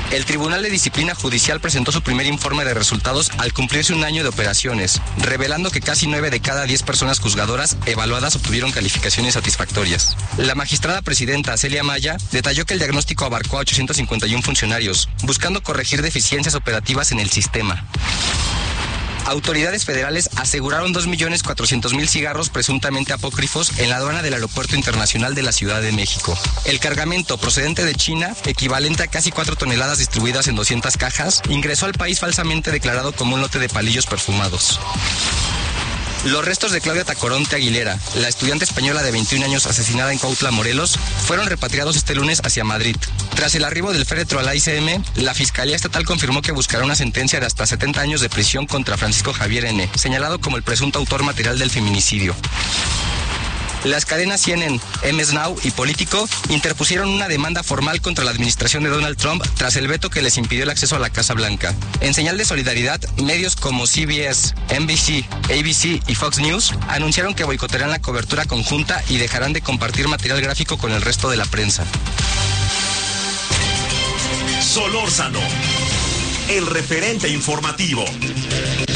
El Tribunal de Disciplina Judicial presentó su primer informe de resultados al cumplirse un año de operaciones, revelando que casi 9 de cada 10 personas juzgadoras evaluadas obtuvieron calificaciones satisfactorias. La magistrada presidenta Celia Maya detalló que el diagnóstico abarcó a 851 funcionarios, buscando corregir deficiencias operativas en el sistema. Autoridades federales aseguraron 2.400.000 cigarros presuntamente apócrifos en la aduana del Aeropuerto Internacional de la Ciudad de México. El cargamento procedente de China, equivalente a casi 4 toneladas distribuidas en 200 cajas, ingresó al país falsamente declarado como un lote de palillos perfumados. Los restos de Claudia Tacoronte Aguilera, la estudiante española de 21 años asesinada en Cuautla, Morelos, fueron repatriados este lunes hacia Madrid. Tras el arribo del féretro a la ICM, la Fiscalía Estatal confirmó que buscará una sentencia de hasta 70 años de prisión contra Francisco Javier N., señalado como el presunto autor material del feminicidio. Las cadenas CNN, MS Now y Político interpusieron una demanda formal contra la administración de Donald Trump tras el veto que les impidió el acceso a la Casa Blanca. En señal de solidaridad, medios como CBS, NBC, ABC y Fox News anunciaron que boicotearán la cobertura conjunta y dejarán de compartir material gráfico con el resto de la prensa. Solórzano, el referente informativo.